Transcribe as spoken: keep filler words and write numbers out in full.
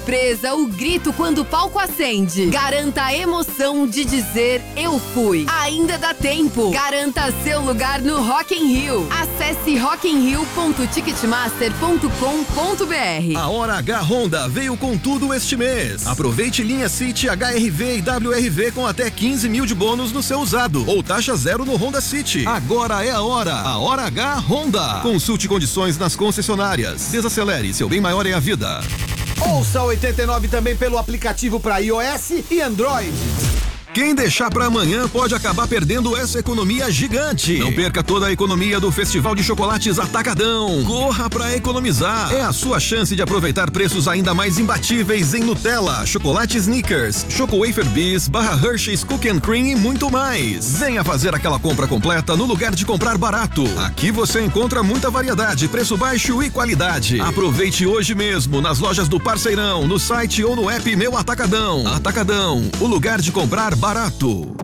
surpresa, o grito quando o palco acende. Garanta a emoção de dizer eu fui. Ainda dá tempo. Garanta seu lugar no Rock in Rio. Acesse rock in rio ponto ticketmaster ponto com ponto b r. A Hora H Honda veio com tudo este mês. Aproveite linha City, H R V e W R V com até quinze mil de bônus no seu usado ou taxa zero no Honda City. Agora é a hora. A Hora H Honda. Consulte condições nas concessionárias. Desacelere, seu bem maior é a vida. Ouça oitenta e nove também pelo aplicativo para iOS e Android. Quem deixar para amanhã pode acabar perdendo essa economia gigante. Não perca toda a economia do Festival de Chocolates Atacadão. Corra para economizar. É a sua chance de aproveitar preços ainda mais imbatíveis em Nutella, chocolate Snickers, Choco Wafer Bis, barra Hershey's Cookie and Cream e muito mais. Venha fazer aquela compra completa no lugar de comprar barato. Aqui você encontra muita variedade, preço baixo e qualidade. Aproveite hoje mesmo nas lojas do Parceirão, no site ou no app Meu Atacadão. Atacadão, o lugar de comprar barato.